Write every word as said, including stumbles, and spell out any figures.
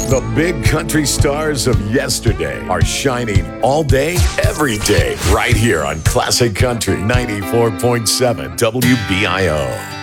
The big country stars of yesterday are shining all day, every day, right here on Classic Country ninety-four point seven W B I O.